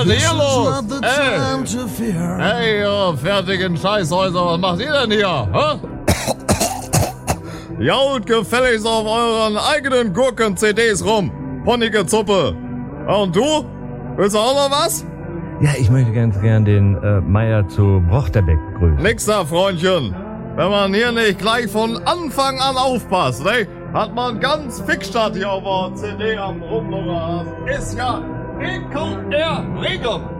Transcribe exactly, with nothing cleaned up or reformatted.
denn hier los? Ey, hey, ihr fertigen Scheißhäuser, was macht ihr denn hier? Hä? Jault gefälligst auf euren eigenen Gurken-C Ds rum. Ponnige Zuppe. Und du? Willst du auch noch was? Ja, ich möchte ganz gern den äh, Meier zu Brochterbeck grüßen. Nix da, Freundchen. Wenn man hier nicht gleich von Anfang an aufpasst, ne, hat man ganz Fickstadt hier auf der C D am Rumlungern. Ist ja ekelerregend.